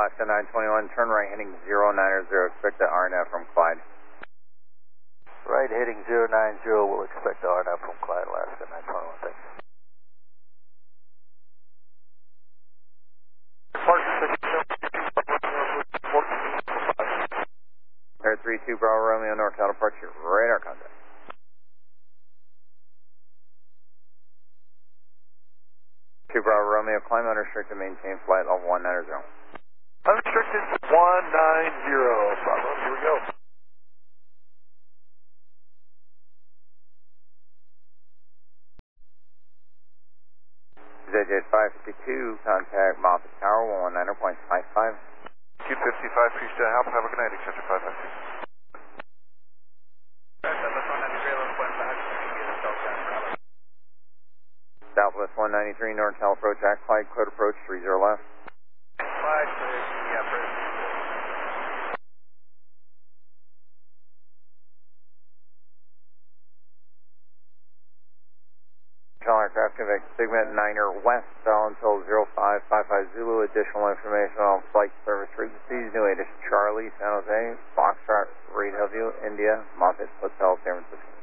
Alaska 921, turn right heading 090, expect the RNF from Clyde. Right heading 090, we'll expect the RNF from Clyde, Alaska 921, thanks. Air 32 Bravo Romeo, NorCal departure, radar contact. Bravo Romeo, climb unrestricted, maintain flight level 190. Unrestricted 190, Bravo, here we go. ZJ 552, contact Moffett Tower, 119.55. Q55, please Alpha, have a good night, Accenture 552. Southwest 193, NorCal approach, act Clyde, code approach, 30 left. Clyde, yeah, bridge. Aircraft convict Sigma 9er West, bell until 0555 Zulu. Additional information on flight service frequencies, New Edition Charlie, San Jose, Foxtrot, 3W, India, Moffett Hotel, San Francisco.